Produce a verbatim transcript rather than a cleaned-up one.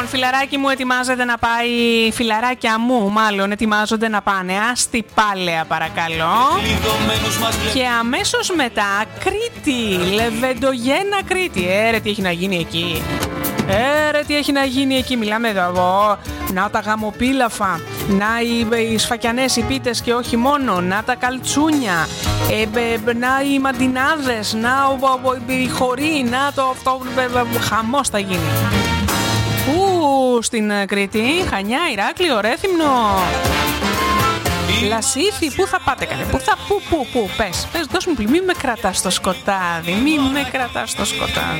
Λοιπόν, φιλαράκι μου ετοιμάζεται να πάει, φιλαράκια μου μάλλον ετοιμάζονται να πάνε Άστη Πάλαια παρακαλώ. Και αμέσως μετά Κρήτη, Λεβεντογένα Κρήτη. Ε ρε τι έχει να γίνει εκεί. Ε ρε τι έχει να γίνει εκεί. Μιλάμε εδώ, να τα γαμοπίλαφα, να οι, οι σφακιανές οι πίτες και όχι μόνο, να τα καλτσούνια, ε, ε, να οι μαντινάδες, να ο, ο, ο, η χωρί, να το αυτό, χαμός θα γίνει. Πού στην Κρήτη, Χανιά, Ηράκλειο, Ρέθυμνο, Λασίθι, πού θα πάτε καλέ, πού θα, πού, πού, πού, πες, πες, δώσ' μου πλη, μη με κρατάς στο σκοτάδι, μη με κρατάς στο σκοτάδι.